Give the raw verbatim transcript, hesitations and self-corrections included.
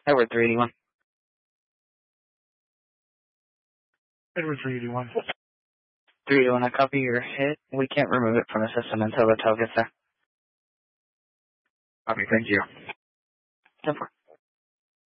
Edward three eighty-one. Edward three eighty-one. three eighty-one, I copy your hit. We can't remove it from the system until the tow gets there. Copy, thank you. ten four.